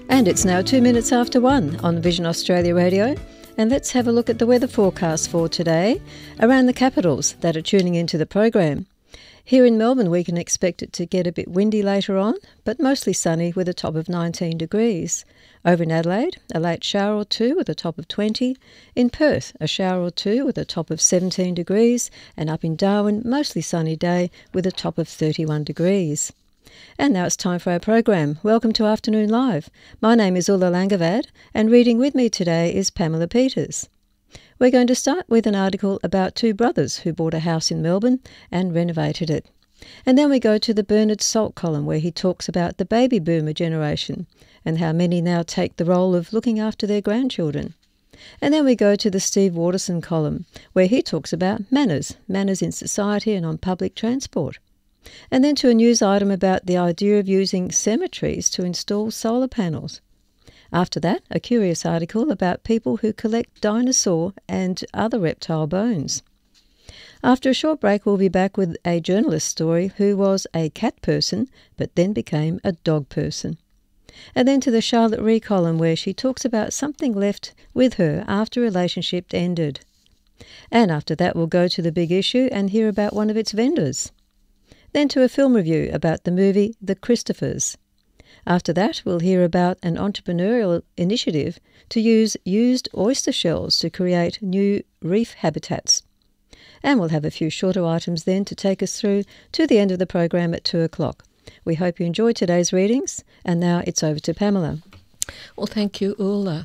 And it's now 2 minutes after 1 on Vision Australia Radio. And let's have a look at the weather forecast for today around the capitals that are tuning into the program. Here in Melbourne, we can expect it to get a bit windy later on, but mostly sunny with a top of 19 degrees. Over in Adelaide, a late shower or two with a top of 20. In Perth, a shower or two with a top of 17 degrees. And up in Darwin, mostly sunny day with a top of 31 degrees. And now it's time for our program. Welcome to Afternoon Live. My name is Ulla Langavad, and reading with me today is Pamela Peters. We're going to start with an article about two brothers who bought a house in Melbourne and renovated it. And then we go to the Bernard Salt column, where he talks about the baby boomer generation and how many now take the role of looking after their grandchildren. And then we go to the Steve Waterson column, where he talks about manners in society and on public transport. And then to a news item about the idea of using cemeteries to install solar panels. After that, a curious article about people who collect dinosaur and other reptile bones. After a short break, we'll be back with a journalist story who was a cat person but then became a dog person. And then to the Charlotte Ree column, where she talks about something left with her after a relationship ended. And after that, we'll go to the big issue and hear about one of its vendors. Then to a film review about the movie The Christophers. After that, we'll hear about an entrepreneurial initiative to use used oyster shells to create new reef habitats. And we'll have a few shorter items then to take us through to the end of the program at 2 o'clock. We hope you enjoyed today's readings, and now it's over to Pamela. Well, thank you, Ulla.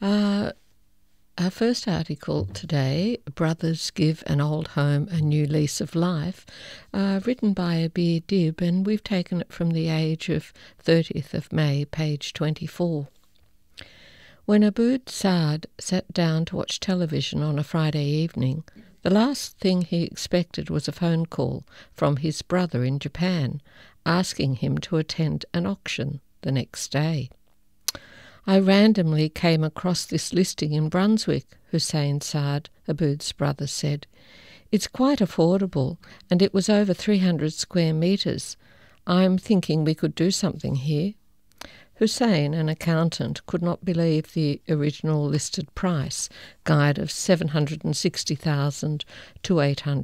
Our first article today, Brothers Give an Old Home a New Lease of Life, written by Abir Dib, and we've taken it from the Age of 30th of May, page 24. When Abood Saad sat down to watch television on a Friday evening, the last thing he expected was a phone call from his brother in Japan, asking him to attend an auction the next day. I randomly came across this listing in Brunswick, Hussein Saad, Abood's brother, said. It's quite affordable, and it was over 300 square metres. I'm thinking we could do something here. Hussein, an accountant, could not believe the original listed price, guide of $760,000 to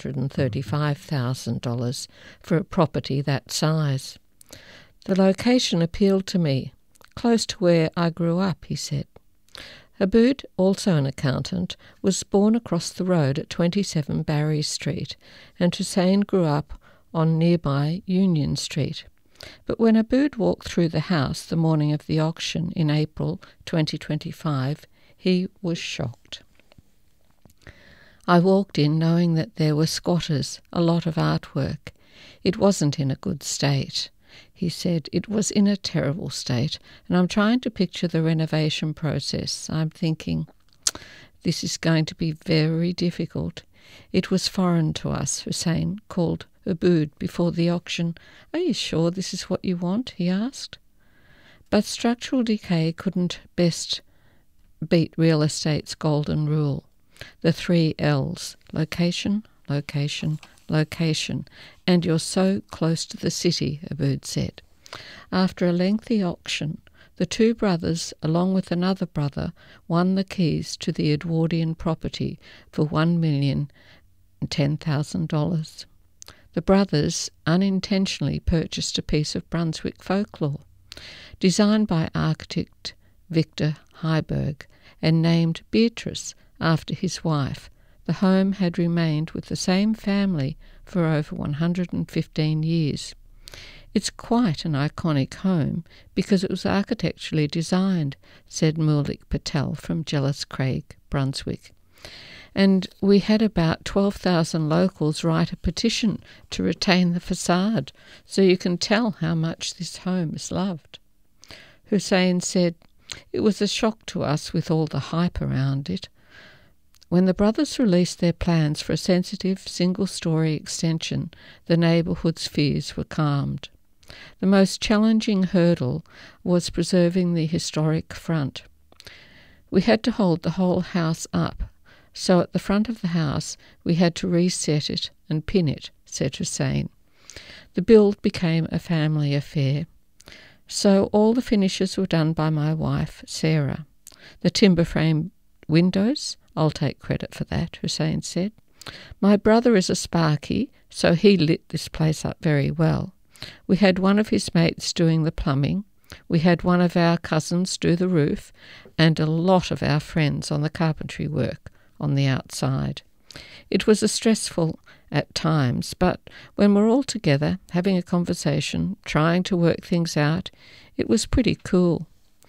$835,000 for a property that size. The location appealed to me. Close to where I grew up, he said. Abood, also an accountant, was born across the road at 27 Barry Street, and Hussein grew up on nearby Union Street. But when Abood walked through the house the morning of the auction in April 2025, he was shocked. I walked in knowing that there were squatters, a lot of artwork. It wasn't in a good state. He said, it was in a terrible state, and I'm trying to picture the renovation process. I'm thinking, this is going to be very difficult. It was foreign to us, Hussein called Abood before the auction. Are you sure this is what you want? He asked. But structural decay couldn't best beat real estate's golden rule. The 3 L's, location, location, location, and you're so close to the city, Abood said. After a lengthy auction, the two brothers, along with another brother, won the keys to the Edwardian property for $1,010,000. The brothers unintentionally purchased a piece of Brunswick folklore, designed by architect Victor Heiberg and named Beatrice after his wife. The home had remained with the same family for over 115 years. It's quite an iconic home because it was architecturally designed, said Mullik Patel from Jellis Craig, Brunswick. And we had about 12,000 locals write a petition to retain the facade, so you can tell how much this home is loved. Hussein said, it was a shock to us with all the hype around it. When the brothers released their plans for a sensitive single-storey extension, the neighbourhood's fears were calmed. The most challenging hurdle was preserving the historic front. We had to hold the whole house up, so at the front of the house we had to reset it and pin it, said Hussein. The build became a family affair. So all the finishes were done by my wife, Sarah. The timber frame windows, I'll take credit for that, Hussein said. My brother is a sparky, so he lit this place up very well. We had one of his mates doing the plumbing, we had one of our cousins do the roof, and a lot of our friends on the carpentry work on the outside. It was stressful at times, but when we're all together, having a conversation, trying to work things out, it was pretty cool.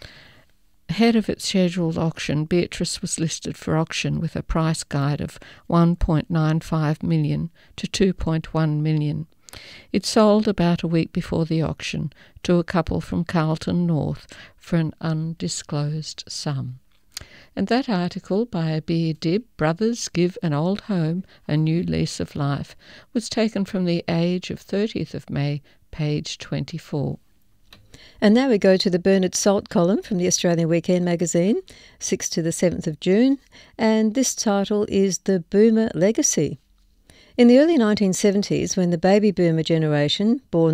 Ahead of its scheduled auction, Beatrice was listed for auction with a price guide of $1.95 million to $2.1 million. It sold about a week before the auction to a couple from Carlton North for an undisclosed sum. And that article by Abir Dib, Brothers Give an Old Home a New Lease of Life, was taken from The Age of 30th of May, page 24. And now we go to the Bernard Salt column from the Australian Weekend magazine, 6th to the 7th of June, and this title is The Boomer Legacy. In the early 1970s, when the baby boomer generation, born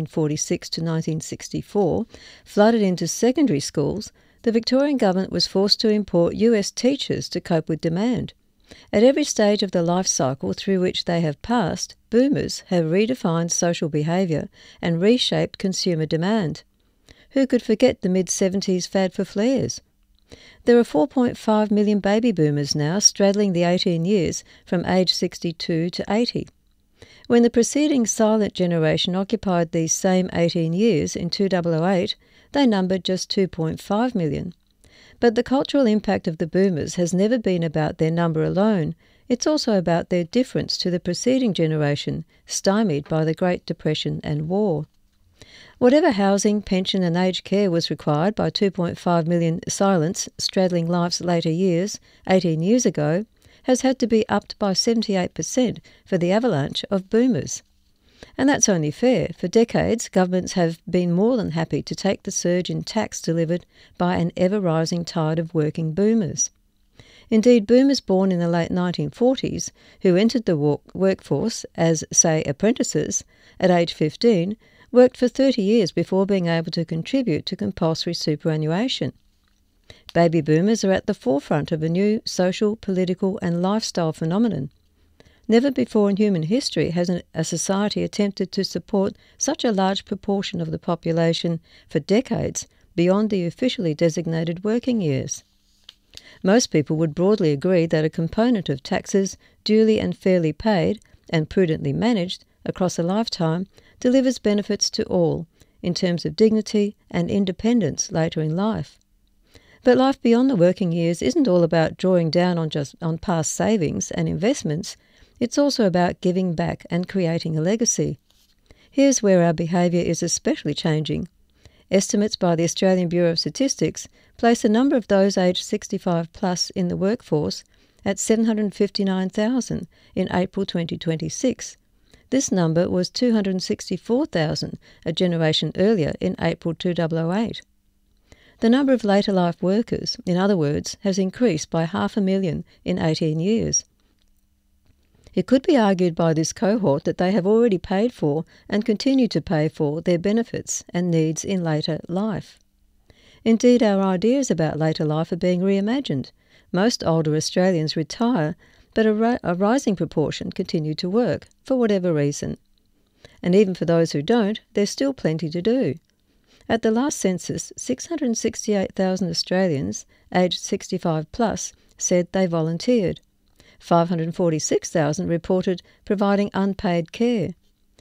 1946 to 1964, flooded into secondary schools, the Victorian government was forced to import US teachers to cope with demand. At every stage of the life cycle through which they have passed, boomers have redefined social behaviour and reshaped consumer demand. Who could forget the mid-70s fad for flares? There are 4.5 million baby boomers now straddling the 18 years from age 62 to 80. When the preceding silent generation occupied these same 18 years in 2008, they numbered just 2.5 million. But the cultural impact of the boomers has never been about their number alone. It's also about their difference to the preceding generation, stymied by the Great Depression and war. Whatever housing, pension and aged care was required by 2.5 million silents straddling life's later years 18 years ago has had to be upped by 78% for the avalanche of boomers. And that's only fair. For decades, governments have been more than happy to take the surge in tax delivered by an ever-rising tide of working boomers. Indeed, boomers born in the late 1940s, who entered the workforce as, say, apprentices, at age 15, worked for 30 years before being able to contribute to compulsory superannuation. Baby boomers are at the forefront of a new social, political and lifestyle phenomenon. Never before in human history has a society attempted to support such a large proportion of the population for decades beyond the officially designated working years. Most people would broadly agree that a component of taxes duly and fairly paid and prudently managed across a lifetime delivers benefits to all in terms of dignity and independence later in life. But life beyond the working years isn't all about drawing down on past savings and investments. It's also about giving back and creating a legacy. Here's where our behaviour is especially changing. Estimates by the Australian Bureau of Statistics place the number of those aged 65 plus in the workforce at 759,000 in April 2026. This number was 264,000 a generation earlier in April 2008. The number of later life workers, in other words, has increased by 500,000 in 18 years. It could be argued by this cohort that they have already paid for and continue to pay for their benefits and needs in later life. Indeed, our ideas about later life are being reimagined. Most older Australians retire, but a rising proportion continue to work, for whatever reason. And even for those who don't, there's still plenty to do. At the last census, 668,000 Australians aged 65 plus said they volunteered. 546,000 reported providing unpaid care.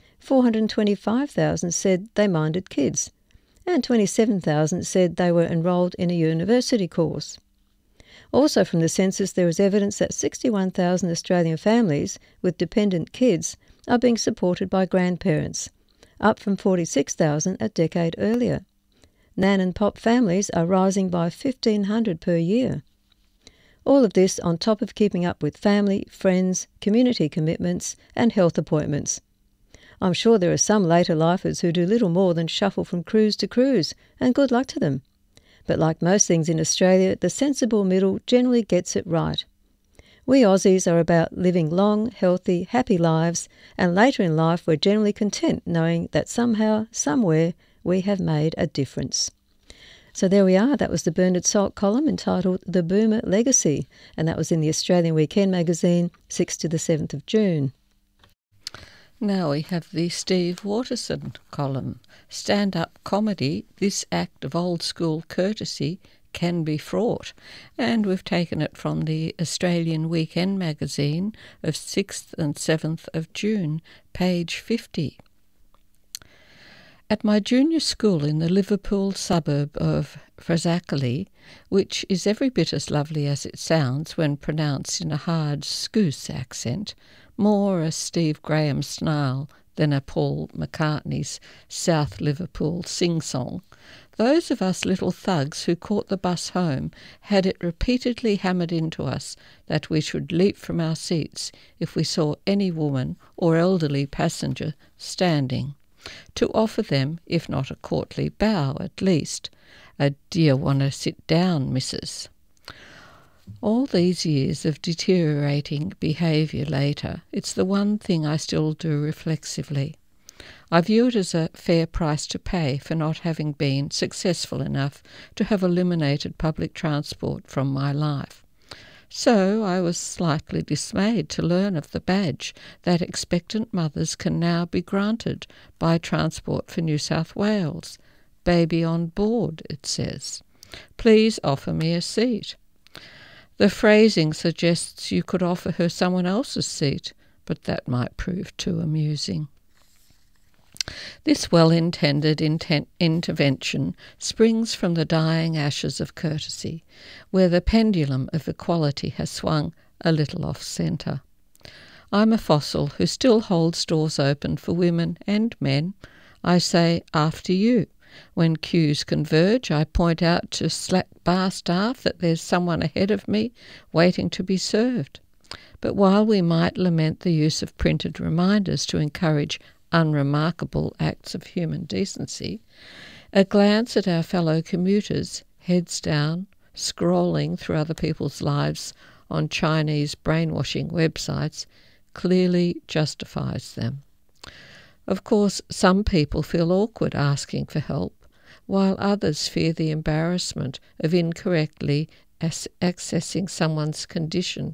425,000 said they minded kids. And 27,000 said they were enrolled in a university course. Also from the census, there is evidence that 61,000 Australian families with dependent kids are being supported by grandparents, up from 46,000 a decade earlier. Nan and Pop families are rising by 1,500 per year. All of this on top of keeping up with family, friends, community commitments and health appointments. I'm sure there are some later lifers who do little more than shuffle from cruise to cruise, and good luck to them. But like most things in Australia, the sensible middle generally gets it right. We Aussies are about living long, healthy, happy lives, and later in life we're generally content knowing that somehow, somewhere, we have made a difference. So there we are. That was the Bernard Salt column entitled The Boomer Legacy, and that was in the Australian Weekend magazine, 6th to the 7th of June. Now we have the Steve Waterson column. Stand-up comedy, this act of old-school courtesy can be fraught. And we've taken it from the Australian Weekend magazine of 6th and 7th of June, page 50. At my junior school in the Liverpool suburb of Fazakerley, which is every bit as lovely as it sounds when pronounced in a hard Scouse accent, more a Steve Graham snarl than a Paul McCartney's South Liverpool sing-song, those of us little thugs who caught the bus home had it repeatedly hammered into us that we should leap from our seats if we saw any woman or elderly passenger standing, to offer them, if not a courtly bow at least, a "D'you want to sit down, missus?" All these years of deteriorating behaviour later, it's the one thing I still do reflexively. I view it as a fair price to pay for not having been successful enough to have eliminated public transport from my life. So I was slightly dismayed to learn of the badge that expectant mothers can now be granted by Transport for New South Wales. Baby on board, it says. Please offer me a seat. The phrasing suggests you could offer her someone else's seat, but that might prove too amusing. This well-intended intervention springs from the dying ashes of courtesy, where the pendulum of equality has swung a little off-centre. I'm a fossil who still holds doors open for women and men. I say, after you. When queues converge, I point out to slack bar staff that there's someone ahead of me waiting to be served. But while we might lament the use of printed reminders to encourage unremarkable acts of human decency, a glance at our fellow commuters, heads down, scrolling through other people's lives on Chinese brainwashing websites, clearly justifies them. Of course, some people feel awkward asking for help, while others fear the embarrassment of incorrectly assessing someone's condition,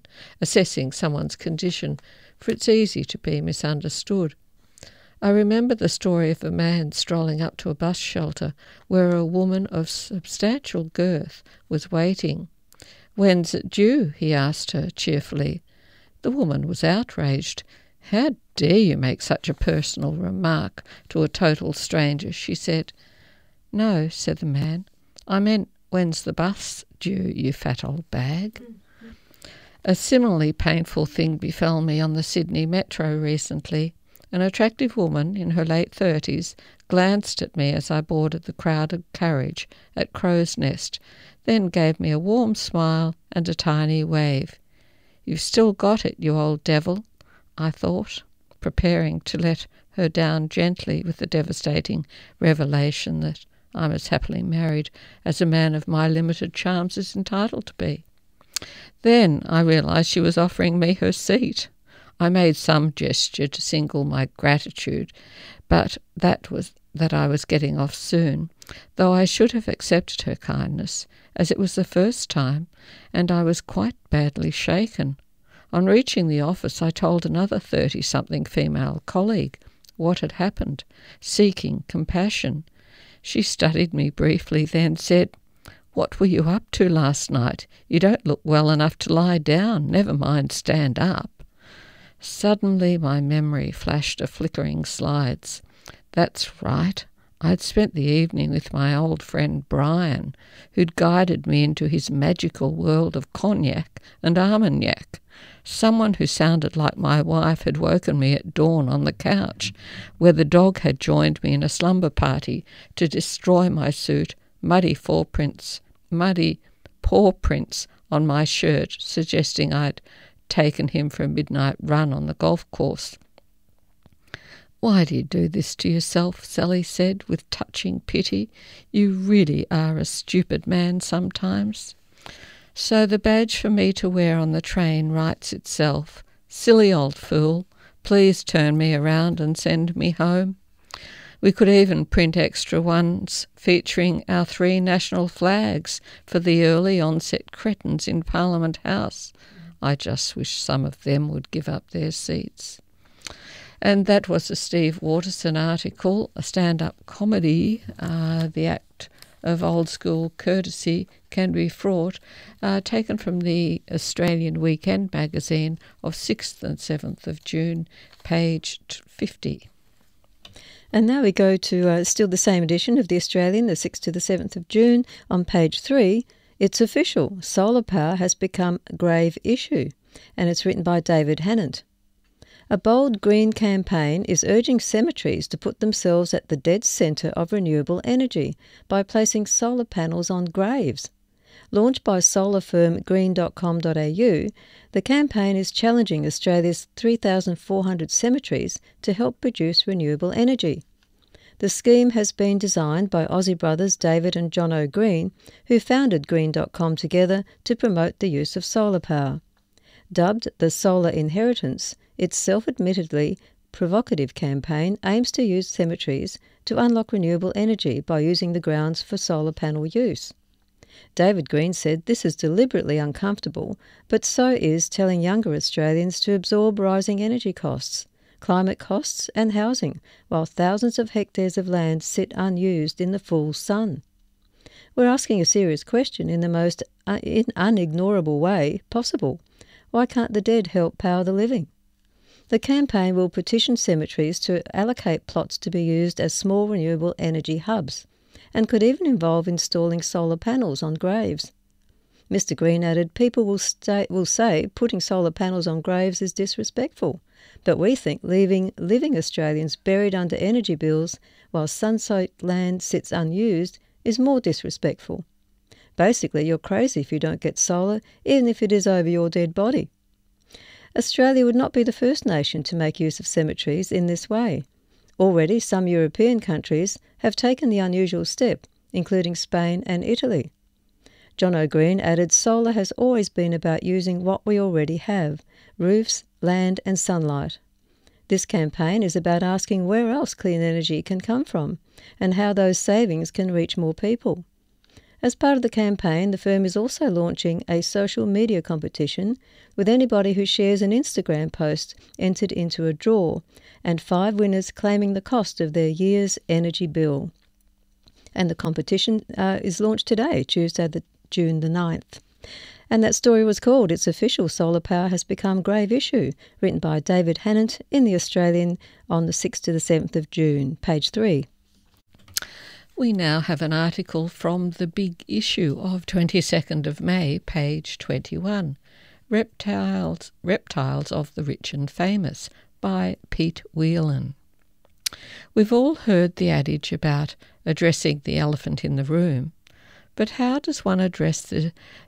for it's easy to be misunderstood. I remember the story of a man strolling up to a bus shelter where a woman of substantial girth was waiting. "When's it due?" he asked her cheerfully. The woman was outraged. "How dare you make such a personal remark to a total stranger?" she said. "No," said the man. "I meant, when's the bus due, you fat old bag?" A similarly painful thing befell me on the Sydney Metro recently. An attractive woman in her late 30s glanced at me as I boarded the crowded carriage at Crow's Nest, then gave me a warm smile and a tiny wave. "You've still got it, you old devil," I thought, preparing to let her down gently with the devastating revelation that I'm as happily married as a man of my limited charms is entitled to be. Then I realised she was offering me her seat. I made some gesture to signal my gratitude, but that I was getting off soon, though I should have accepted her kindness, as it was the first time, and I was quite badly shaken. On reaching the office, I told another 30-something female colleague what had happened, seeking compassion. She studied me briefly, then said, "What were you up to last night? You don't look well enough to lie down, never mind stand up." Suddenly my memory flashed a flickering slides. That's right. I'd spent the evening with my old friend Brian, who'd guided me into his magical world of cognac and Armagnac. Someone who sounded like my wife had woken me at dawn on the couch, where the dog had joined me in a slumber party to destroy my suit, muddy paw prints on my shirt, suggesting I'd taken him for a midnight run on the golf course. "Why do you do this to yourself?" Sally said with touching pity. "You really are a stupid man sometimes." So the badge for me to wear on the train writes itself. "Silly old fool, please turn me around and send me home." We could even print extra ones featuring our 3 national flags for the early onset cretins in Parliament House. I just wish some of them would give up their seats. And that was a Steve Waterson article, a stand-up comedy, The Act of Old School Courtesy Can Be Fraught, taken from the Australian Weekend magazine of 6th and 7th of June, page 50. And now we go to still the same edition of the Australian, the 6th to the 7th of June, on page 3. It's official. Solar power has become a grave issue, and it's written by David Hannant. A bold green campaign is urging cemeteries to put themselves at the dead centre of renewable energy by placing solar panels on graves. Launched by solar firm green.com.au, the campaign is challenging Australia's 3,400 cemeteries to help produce renewable energy. The scheme has been designed by Aussie brothers David and John O'Green, who founded Green.com together to promote the use of solar power. Dubbed the Solar Inheritance, its self-admittedly provocative campaign aims to use cemeteries to unlock renewable energy by using the grounds for solar panel use. David Green said this is deliberately uncomfortable, but so is telling younger Australians to absorb rising energy costs, climate costs and housing, while thousands of hectares of land sit unused in the full sun. We're asking a serious question in the most unignorable way possible. Why can't the dead help power the living? The campaign will petition cemeteries to allocate plots to be used as small renewable energy hubs, and could even involve installing solar panels on graves. Mr. Green added, people will say putting solar panels on graves is disrespectful, but we think leaving living Australians buried under energy bills while sun-soaked land sits unused is more disrespectful. Basically, you're crazy if you don't get solar, even if it is over your dead body. Australia would not be the first nation to make use of cemeteries in this way. Already, some European countries have taken the unusual step, including Spain and Italy. John O'Green added, solar has always been about using what we already have, roofs, land and sunlight. This campaign is about asking where else clean energy can come from, and how those savings can reach more people. As part of the campaign, the firm is also launching a social media competition with anybody who shares an Instagram post entered into a draw, and 5 winners claiming the cost of their year's energy bill. And the competition is launched today, Tuesday, June the 9th. And that story was called It's Official, Solar Power Has Become Grave Issue, written by David Hannant in The Australian on the 6th to the 7th of June, page 3. We now have an article from The Big Issue of 22nd of May, page 21, Reptiles of the Rich and Famous, by Pete Whelan. We've all heard the adage about addressing the elephant in the room, but how does one address the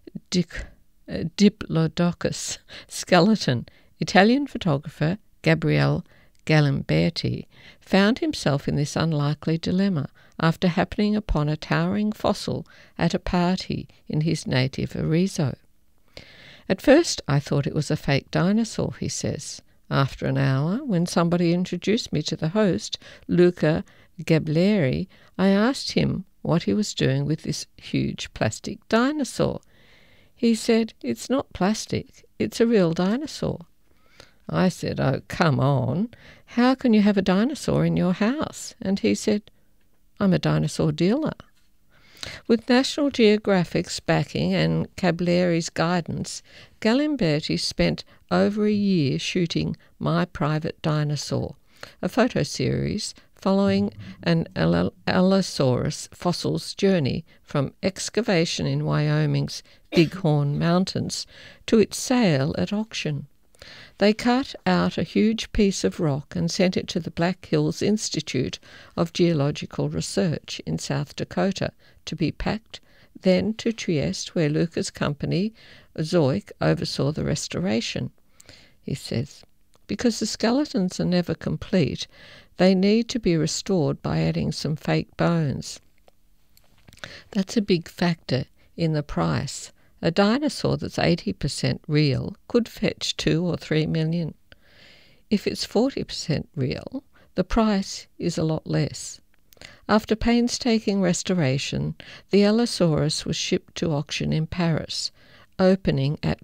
Diplodocus skeleton? Italian photographer Gabriele Galimberti found himself in this unlikely dilemma after happening upon a towering fossil at a party in his native Arezzo. At first I thought it was a fake dinosaur, he says. After an hour, when somebody introduced me to the host, Luca Gableri, I asked him what he was doing with this huge plastic dinosaur. He said, "It's not plastic, it's a real dinosaur." I said, "Oh, come on, how can you have a dinosaur in your house?" And he said, "I'm a dinosaur dealer." With National Geographic's backing and Cableri's guidance, Galimberti spent over a year shooting My Private Dinosaur, a photo series following an Allosaurus fossil's journey from excavation in Wyoming's Bighorn Mountains to its sale at auction. They cut out a huge piece of rock and sent it to the Black Hills Institute of Geological Research in South Dakota to be packed, then to Trieste, where Luca's company, Zoic, oversaw the restoration. He says, because the skeletons are never complete, they need to be restored by adding some fake bones. That's a big factor in the price. A dinosaur that's 80% real could fetch 2 or 3 million. If it's 40% real, the price is a lot less. After painstaking restoration, the Allosaurus was shipped to auction in Paris, opening at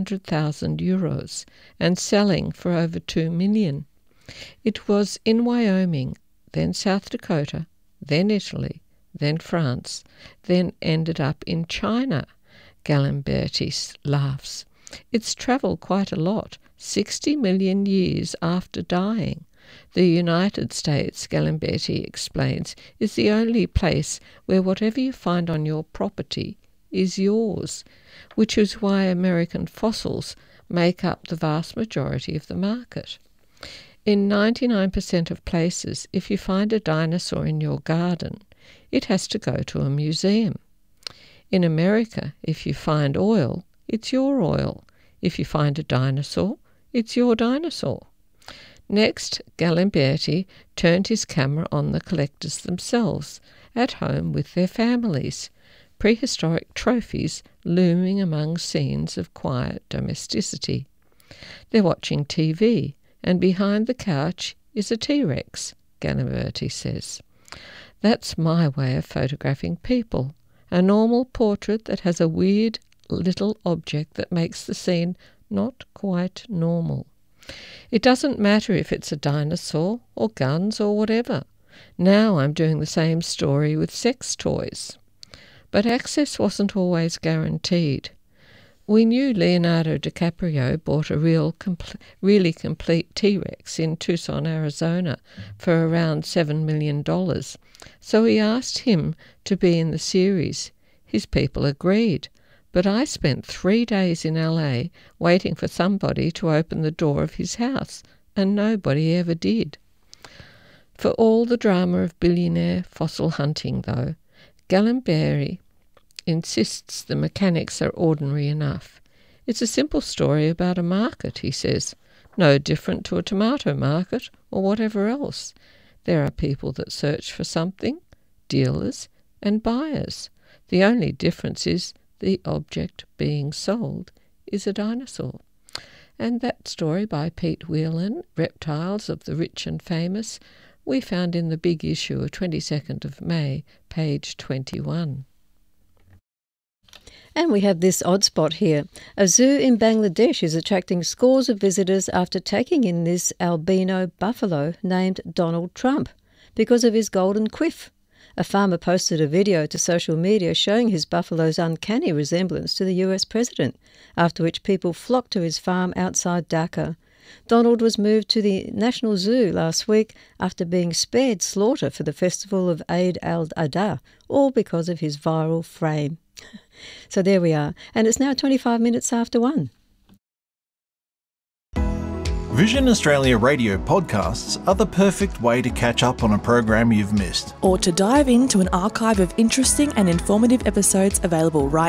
€400,000 and selling for over $2 million. It was in Wyoming, then South Dakota, then Italy, then France, then ended up in China. Galimberti laughs. It's travelled quite a lot, 60 million years after dying. The United States, Galimberti explains, is the only place where whatever you find on your property is yours, which is why American fossils make up the vast majority of the market. In 99% of places, if you find a dinosaur in your garden, it has to go to a museum. In America, if you find oil, it's your oil. If you find a dinosaur, it's your dinosaur. Next, Galimberti turned his camera on the collectors themselves, at home with their families, prehistoric trophies looming among scenes of quiet domesticity. They're watching TV, and behind the couch is a T-Rex, Galimberti says. That's my way of photographing people, a normal portrait that has a weird little object that makes the scene not quite normal. It doesn't matter if it's a dinosaur or guns or whatever. Now I'm doing the same story with sex toys. But access wasn't always guaranteed. We knew Leonardo DiCaprio bought a really complete T-Rex in Tucson, Arizona for around $7 million. So he asked him to be in the series. His people agreed. But I spent 3 days in LA waiting for somebody to open the door of his house, and nobody ever did. For all the drama of billionaire fossil hunting, though, Galimberti insists the mechanics are ordinary enough. It's a simple story about a market, he says, no different to a tomato market or whatever else. There are people that search for something, dealers and buyers. The only difference is the object being sold is a dinosaur. And that story by Pete Whelan, Reptiles of the Rich and Famous, we found in the big issue of 22nd of May, page 21. And we have this odd spot here. A zoo in Bangladesh is attracting scores of visitors after taking in this albino buffalo named Donald Trump because of his golden quiff. A farmer posted a video to social media showing his buffalo's uncanny resemblance to the US president, after which people flocked to his farm outside Dhaka. Donald was moved to the National Zoo last week after being spared slaughter for the festival of Eid al-Adha, all because of his viral frame. So there we are, and it's now 25 minutes after 1. Vision Australia radio podcasts are the perfect way to catch up on a program you've missed. Or to dive into an archive of interesting and informative episodes available right